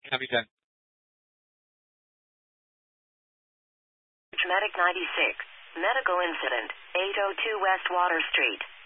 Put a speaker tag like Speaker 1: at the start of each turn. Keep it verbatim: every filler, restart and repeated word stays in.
Speaker 1: Copy ten.
Speaker 2: Medic ninety-six. Medical incident. eight oh two West Water Street.